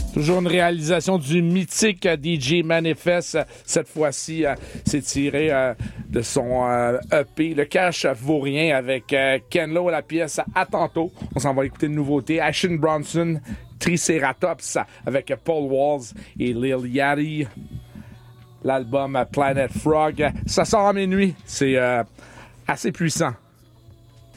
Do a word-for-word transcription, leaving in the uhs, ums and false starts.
Toujours une réalisation du mythique D J Manifest. Cette fois-ci, euh, c'est tiré euh, de son euh, E P. Le cash vaut rien avec euh, Ken Lo, la pièce À tantôt. On s'en va écouter une nouveauté. Action Bronson, Triceratops avec Paul Walls et Lil Yachty. L'album Planet Frog. Ça sort à minuit. C'est euh, assez puissant.